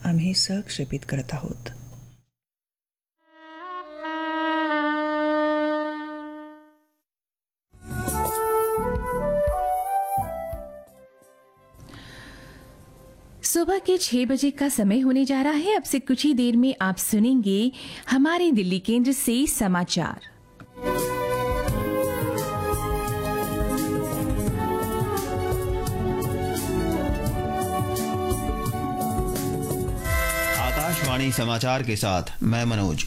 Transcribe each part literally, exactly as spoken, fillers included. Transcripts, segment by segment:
आम्ही सहक्षेपित करत आहोत. सुबह के छह बजे का समय होने जा रहा है. अब से कुछ ही देर में आप सुनेंगे हमारे दिल्ली केंद्र से समाचार. आकाशवाणी समाचार के साथ मैं मनोज.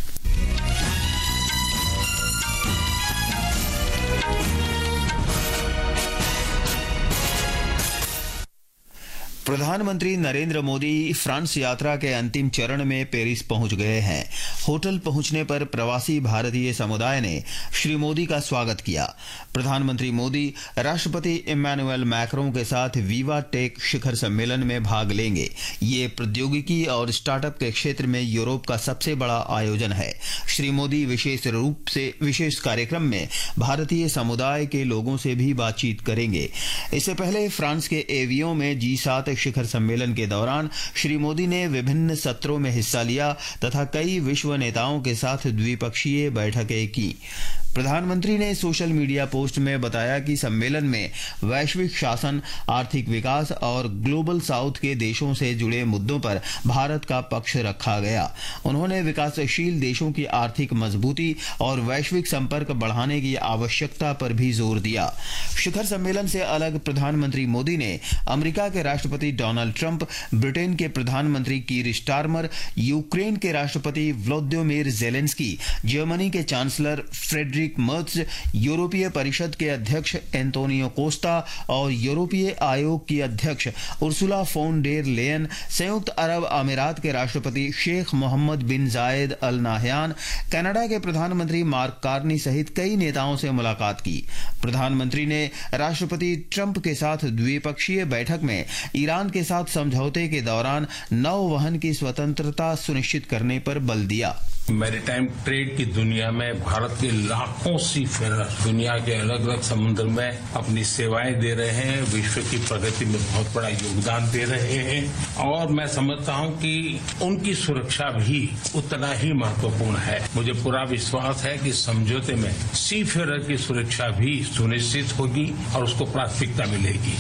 प्रधानमंत्री नरेंद्र मोदी फ्रांस यात्रा के अंतिम चरण में पेरिस पहुंच गए हैं. होटल पहुंचने पर प्रवासी भारतीय समुदाय ने श्री मोदी का स्वागत किया. प्रधानमंत्री मोदी राष्ट्रपति इमैनुअल मैक्रों के साथ वीवा टेक शिखर सम्मेलन में भाग लेंगे. ये प्रौद्योगिकी और स्टार्टअप के क्षेत्र में यूरोप का सबसे बड़ा आयोजन है. श्री मोदी विशेष रूप से विशेष कार्यक्रम में भारतीय समुदाय के लोगों से भी बातचीत करेंगे. इससे पहले फ्रांस के एवियों में जी सात शिखर सम्मेलन के दौरान श्री मोदी ने विभिन्न सत्रों में हिस्सा लिया तथा कई विश्व नेताओं के साथ द्विपक्षीय बैठकें की. प्रधानमंत्री ने सोशल मीडिया पोस्ट में बताया कि सम्मेलन में वैश्विक शासन, आर्थिक विकास और ग्लोबल साउथ के देशों से जुड़े मुद्दों पर भारत का पक्ष रखा गया. उन्होंने विकासशील देशों की आर्थिक मजबूती और वैश्विक संपर्क बढ़ाने की आवश्यकता पर भी जोर दिया. शिखर सम्मेलन से अलग प्रधानमंत्री मोदी ने अमेरिका के राष्ट्रपति डोनाल्ड ट्रंप, ब्रिटेन के प्रधानमंत्री कीर स्टारमर, यूक्रेन के राष्ट्रपति व्लादिमीर ज़ेलेंस्की, जर्मनी के चांसलर फ्रेडरिक मर्ज, यूरोपीय परिषद के अध्यक्ष एंटोनियो कोस्टा और यूरोपीय आयोग की अध्यक्ष उर्सुला फोन डेर लेयन, संयुक्त अरब अमीरात के राष्ट्रपति शेख मोहम्मद बिन जायद अल नाहयान, कनाडा के प्रधानमंत्री मार्क कार्नी सहित कई नेताओं से मुलाकात की. प्रधानमंत्री ने राष्ट्रपति ट्रंप के साथ द्विपक्षीय बैठक में ईरान के साथ समझौते के दौरान नौवहन की स्वतंत्रता सुनिश्चित करने पर बल दिया. मैरीटाइम ट्रेड की दुनिया में भारत के लाखों सीफेरर दुनिया के अलग अलग समुद्र में अपनी सेवाएं दे रहे हैं, विश्व की प्रगति में बहुत बड़ा योगदान दे रहे हैं और मैं समझता हूं कि उनकी सुरक्षा भी उतना ही महत्वपूर्ण है. मुझे पूरा विश्वास है कि समझौते में सीफेरर की सुरक्षा भी सुनिश्चित होगी और उसको प्राथमिकता मिलेगी.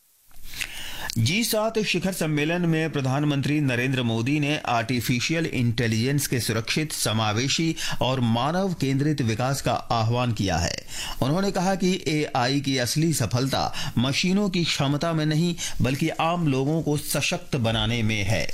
जी सात शिखर सम्मेलन में प्रधानमंत्री नरेंद्र मोदी ने आर्टिफिशियल इंटेलिजेंस के सुरक्षित, समावेशी और मानव केंद्रित विकास का आह्वान किया है. उन्होंने कहा कि एआई की असली सफलता मशीनों की क्षमता में नहीं बल्कि आम लोगों को सशक्त बनाने में है.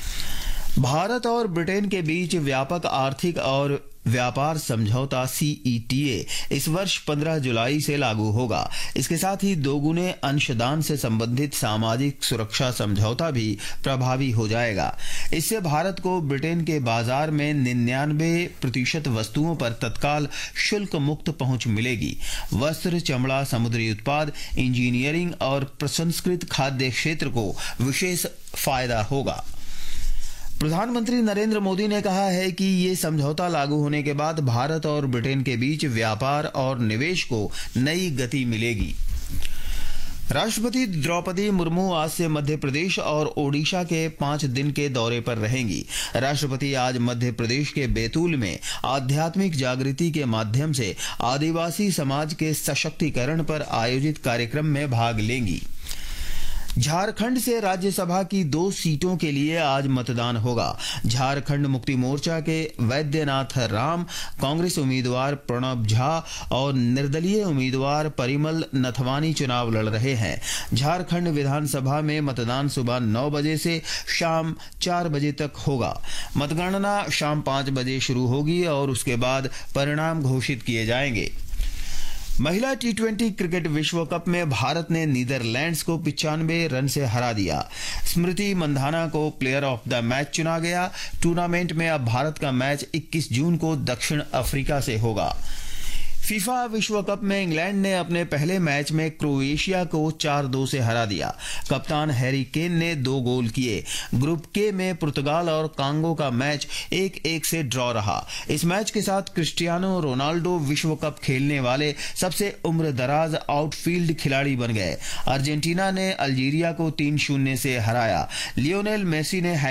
भारत और ब्रिटेन के बीच व्यापक आर्थिक और व्यापार समझौता सीईटीए इस वर्ष पंद्रह जुलाई से लागू होगा. इसके साथ ही दोगुने अंशदान से संबंधित सामाजिक सुरक्षा समझौता भी प्रभावी हो जाएगा. इससे भारत को ब्रिटेन के बाजार में निन्यानवे प्रतिशत वस्तुओं पर तत्काल शुल्क मुक्त पहुंच मिलेगी. वस्त्र, चमड़ा, समुद्री उत्पाद, इंजीनियरिंग और प्रसंस्कृत खाद्य क्षेत्र को विशेष फायदा होगा. प्रधानमंत्री नरेंद्र मोदी ने कहा है कि ये समझौता लागू होने के बाद भारत और ब्रिटेन के बीच व्यापार और निवेश को नई गति मिलेगी. राष्ट्रपति द्रौपदी मुर्मू आज से मध्य प्रदेश और ओडिशा के पांच दिन के दौरे पर रहेंगी. राष्ट्रपति आज मध्य प्रदेश के बैतूल में आध्यात्मिक जागृति के माध्यम से आदिवासी समाज के सशक्तिकरण पर आयोजित कार्यक्रम में भाग लेंगी. झारखंड से राज्यसभा की दो सीटों के लिए आज मतदान होगा. झारखंड मुक्ति मोर्चा के वैद्यनाथ राम, कांग्रेस उम्मीदवार प्रणब झा और निर्दलीय उम्मीदवार परिमल नथवानी चुनाव लड़ रहे हैं. झारखंड विधानसभा में मतदान सुबह नौ बजे से शाम चार बजे तक होगा. मतगणना शाम पांच बजे शुरू होगी और उसके बाद परिणाम घोषित किए जाएंगे. महिला टी ट्वेंटी क्रिकेट विश्व कप में भारत ने नीदरलैंड्स को पिचानवे रन से हरा दिया. स्मृति मंधाना को प्लेयर ऑफ द मैच चुना गया. टूर्नामेंट में अब भारत का मैच इक्कीस जून को दक्षिण अफ्रीका से होगा. फीफा विश्व कप में इंग्लैंड ने अपने पहले मैच में क्रोएशिया को चार दो से हरा दिया. कप्तान हैरी केन ने दो गोल किए. ग्रुप के में पुर्तगाल और कांगो का मैच एक एक से ड्रॉ रहा. इस मैच के साथ क्रिस्टियानो रोनाल्डो विश्व कप खेलने वाले सबसे उम्रदराज आउटफील्ड खिलाड़ी बन गए. अर्जेंटीना ने अल्जीरिया को तीन शून्य से हराया. लियोनेल मेसी ने